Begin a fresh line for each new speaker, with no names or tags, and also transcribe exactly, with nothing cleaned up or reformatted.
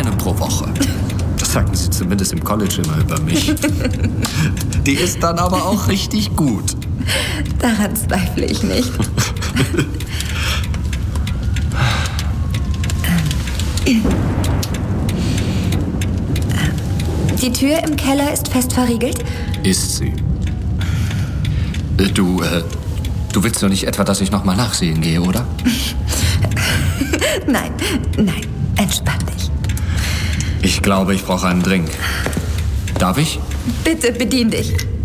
eine pro Woche. Das sagten sie zumindest im College immer über mich. Die ist dann aber auch richtig gut.
Daran zweifle ich nicht. Die Tür im Keller ist fest verriegelt?
Ist sie. Du, äh, du willst doch nicht etwa, dass ich nochmal nachsehen gehe, oder?
Nein, nein, entspann dich.
Ich glaube, ich brauche einen Drink. Darf ich?
Bitte, bedien dich.